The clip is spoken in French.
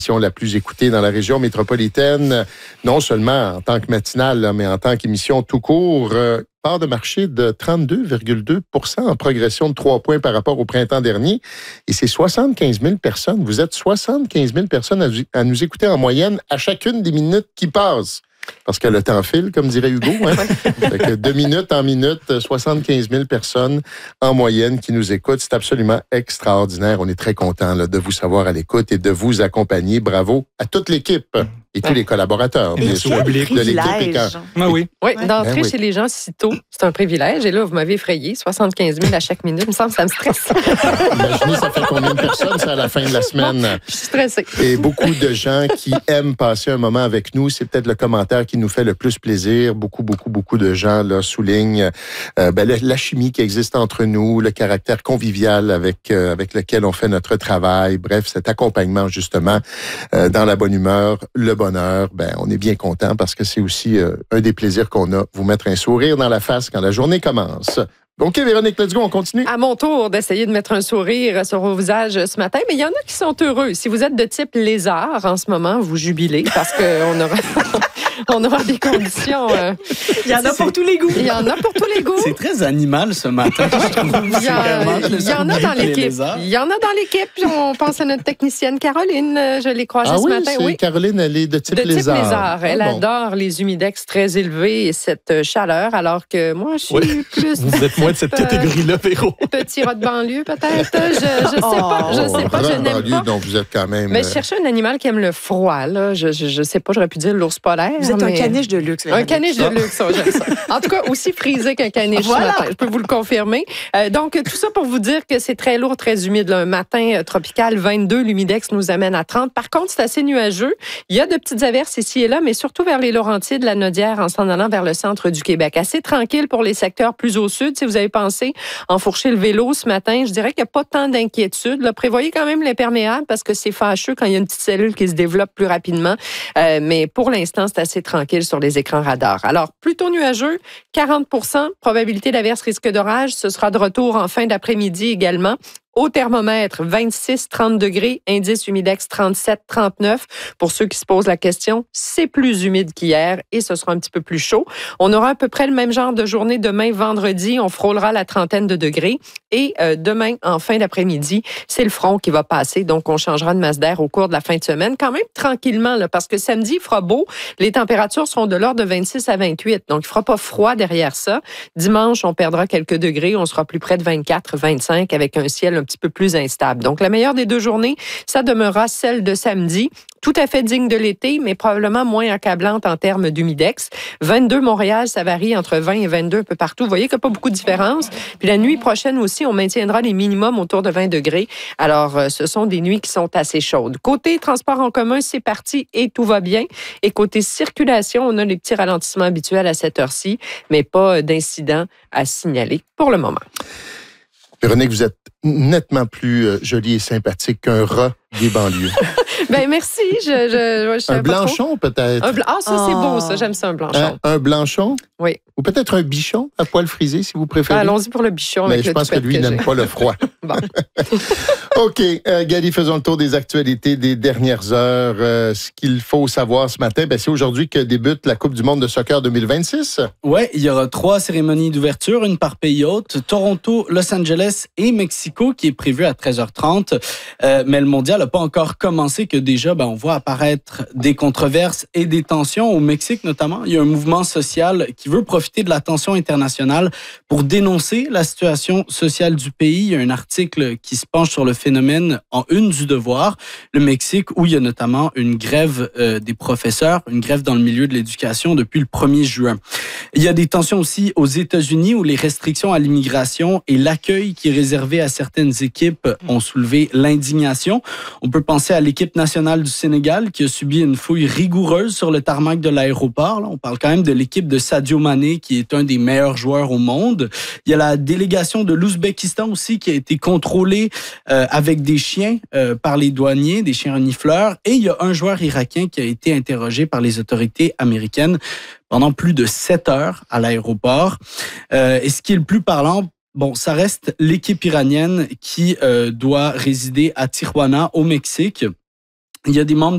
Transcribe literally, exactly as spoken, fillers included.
la plus écoutée dans la région métropolitaine, non seulement en tant que matinale, là, mais en tant qu'émission tout court. Euh, part de marché de trente-deux virgule deux pour cent en progression de trois points par rapport au printemps dernier. Et c'est soixante-quinze mille personnes. Vous êtes soixante-quinze mille personnes à, à nous écouter en moyenne à chacune des minutes qui passent. Parce que le temps file, comme dirait Hugo. Hein? Fait que de minute en minute, soixante-quinze mille personnes en moyenne qui nous écoutent. C'est absolument extraordinaire. On est très contents là, de vous savoir à l'écoute et de vous accompagner. Bravo à toute l'équipe et tous les collaborateurs, bien sûr, de l'équipe. Et quand... Ah oui. Oui, Ouais. d'entrer Ben oui. chez les gens si tôt, c'est un privilège. Et là, vous m'avez effrayé. soixante-quinze mille à chaque minute. Il me semble que ça me stresse. Imaginez, ça fait combien de personnes, ça, à la fin de la semaine? Je suis stressée. Et beaucoup de gens qui aiment passer un moment avec nous. C'est peut-être le commentaire qui nous fait le plus plaisir. Beaucoup, beaucoup, beaucoup de gens là, soulignent euh, ben, la, la chimie qui existe entre nous, le caractère convivial avec, euh, avec lequel on fait notre travail. Bref, cet accompagnement, justement, euh, dans la bonne humeur, le bonheur. Ben, on est bien content parce que c'est aussi euh, un des plaisirs qu'on a, vous mettre un sourire dans la face quand la journée commence. OK, Véronique, let's go, on continue. À mon tour d'essayer de mettre un sourire sur vos visages ce matin, mais il y en a qui sont heureux. Si vous êtes de type lézard en ce moment, vous jubilez parce qu'on aura, on aura des conditions. Euh, il y en a pour tous les goûts. Il y en a pour tous les goûts. C'est très animal ce matin. Je trouve. Il y, a, il y en a dans l'équipe. Il y en a dans l'équipe. On pense à notre technicienne Caroline. Je l'ai croisée ah ce oui, matin. C'est oui, Caroline, elle est de type de lézard. type lézard. Elle ah, bon. adore les humidex très élevés et cette chaleur, alors que moi, je suis oui. plus... Vous êtes moins de cette catégorie-là, Véro. Petit rat de banlieue, peut-être. Je, je sais oh, pas. Je sais pas. Je n'aime banlieue, pas. Donc, vous êtes quand même... Mais je cherchais un animal qui aime le froid. Là. Je, je, je sais pas, j'aurais pu dire l'ours polaire. Vous êtes mais... un caniche de luxe. Un caniche de luxe, oh, j'aime ça. En tout cas, aussi frisé qu'un caniche voilà. ce matin. Je peux vous le confirmer. Euh, donc, tout ça pour vous dire que c'est très lourd, très humide. Là. Un matin euh, tropical, vingt-deux. L'humidex nous amène à trente. Par contre, c'est assez nuageux. Il y a de petites averses ici et là, mais surtout vers les Laurentides, la Nodière, en s'en allant vers le centre du Québec. Assez tranquille pour les secteurs plus au sud. Si vous avez pensé enfourcher le vélo ce matin, je dirais qu'il n'y a pas tant d'inquiétude. Là, prévoyez quand même l'imperméable parce que c'est fâcheux quand il y a une petite cellule qui se développe plus rapidement. Euh, mais pour l'instant, c'est assez tranquille sur les écrans radars. Alors, plutôt nuageux, quarante pour cent, probabilité d'averse, risque d'orage. Ce sera de retour en fin d'après-midi également. Au thermomètre, vingt-six à trente degrés, indice humidex trente-sept à trente-neuf. Pour ceux qui se posent la question, c'est plus humide qu'hier et ce sera un petit peu plus chaud. On aura à peu près le même genre de journée demain, vendredi. On frôlera la trentaine de degrés. Et euh, demain, en fin d'après-midi, c'est le front qui va passer. Donc, on changera de masse d'air au cours de la fin de semaine. Quand même tranquillement, là, parce que samedi, il fera beau. Les températures seront de l'ordre de vingt-six à vingt-huit. Donc, il ne fera pas froid derrière ça. Dimanche, on perdra quelques degrés. On sera plus près de vingt-quatre, vingt-cinq avec un ciel un petit peu plus instable. Donc, la meilleure des deux journées, ça demeurera celle de samedi. Tout à fait digne de l'été, mais probablement moins accablante en termes d'humidex. vingt-deux Montréal, ça varie entre vingt et vingt-deux un peu partout. Vous voyez qu'il n'y a pas beaucoup de différence. Puis la nuit prochaine aussi, on maintiendra les minimums autour de vingt degrés. Alors, euh, ce sont des nuits qui sont assez chaudes. Côté transport en commun, c'est parti et tout va bien. Et côté circulation, on a les petits ralentissements habituels à cette heure-ci, mais pas d'incident à signaler pour le moment. Véronique, vous êtes nettement plus euh, jolie et sympathique qu'un rat des banlieues. Ben merci. Je, je, je un blanchon, peut-être. Un bla... Ah, ça, c'est beau, ça. J'aime ça, un blanchon. Un, un blanchon? Oui. Ou peut-être un bichon à poil frisé, si vous préférez. Ah, allons-y pour le bichon. Mais avec je le pense que lui, il n'aime pas le froid. Bon. OK. Euh, Gali, faisons le tour des actualités des dernières heures. Euh, ce qu'il faut savoir ce matin, ben, c'est aujourd'hui que débute la Coupe du monde de soccer deux mille vingt-six. Oui, il y aura trois cérémonies d'ouverture, une par pays hôte, Toronto, Los Angeles et Mexico, qui est prévue à treize heures trente. Euh, mais le mondial n'a pas encore commencé, que déjà, ben, on voit apparaître des controverses et des tensions. Au Mexique, notamment, il y a un mouvement social qui veut profiter de la tension internationale pour dénoncer la situation sociale du pays. Il y a un article qui se penche sur le phénomène en une du Devoir, le Mexique, où il y a notamment une grève euh, des professeurs, une grève dans le milieu de l'éducation depuis le premier juin. Il y a des tensions aussi aux États-Unis, où les restrictions à l'immigration et l'accueil qui est réservé à certaines équipes ont soulevé l'indignation. On peut penser à l'équipe nationale du Sénégal qui a subi une fouille rigoureuse sur le tarmac de l'aéroport. Là, on parle quand même de l'équipe de Sadio Mané, qui est un des meilleurs joueurs au monde. Il y a la délégation de l'Ouzbékistan aussi qui a été contrôlée euh, avec des chiens euh, par les douaniers, des chiens renifleurs. Et il y a un joueur irakien qui a été interrogé par les autorités américaines pendant plus de sept heures à l'aéroport. Euh, et ce qui est le plus parlant, bon, ça reste l'équipe iranienne qui euh, doit résider à Tijuana, au Mexique. Il y a des membres